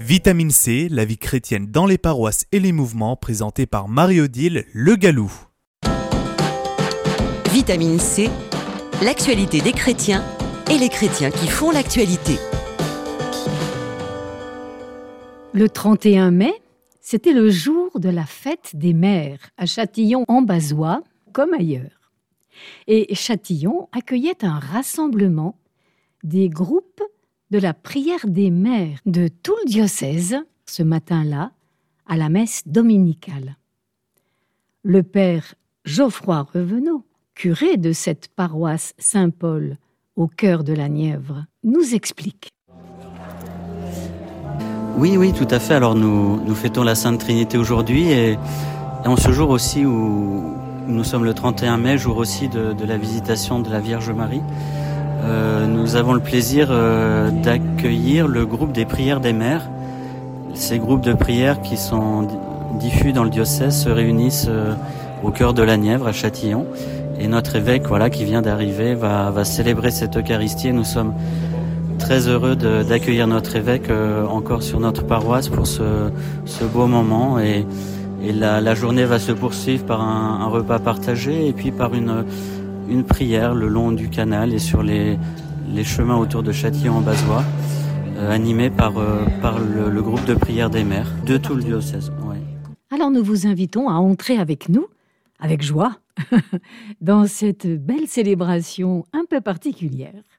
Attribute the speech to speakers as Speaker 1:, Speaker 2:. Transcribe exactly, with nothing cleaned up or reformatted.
Speaker 1: Vitamine C, la vie chrétienne dans les paroisses et les mouvements, présenté par Marie-Odile Le Gallou.
Speaker 2: Vitamine C, l'actualité des chrétiens et les chrétiens qui font l'actualité.
Speaker 3: Le trente et un mai, c'était le jour de la fête des mères à Châtillon-en-Bazois, comme ailleurs. Et Châtillon accueillait un rassemblement des groupes de la prière des mères de tout le diocèse, ce matin-là, à la messe dominicale. Le père Geoffroy Revenot, curé de cette paroisse Saint-Paul au cœur de la Nièvre, nous explique.
Speaker 4: Oui, oui, tout à fait. Alors nous, nous fêtons la Sainte Trinité aujourd'hui et, et en ce jour aussi où nous sommes le trente et un mai, jour aussi de, de la visitation de la Vierge Marie. Euh, nous avons le plaisir euh, d'accueillir le groupe des prières des mères. Ces groupes de prières qui sont diffus dans le diocèse se réunissent euh, au cœur de la Nièvre à Châtillon. Et notre évêque, voilà, qui vient d'arriver, va, va célébrer cette Eucharistie. Et nous sommes très heureux de, d'accueillir notre évêque euh, encore sur notre paroisse pour ce, ce beau moment. Et, et la, la journée va se poursuivre par un, un repas partagé et puis par une une prière le long du canal et sur les, les chemins autour de Châtillon-en-Bazois, euh, animés par, euh, par le, le groupe de prière des mères de tout le diocèse. Ouais.
Speaker 3: Alors nous vous invitons à entrer avec nous, avec joie, dans cette belle célébration un peu particulière.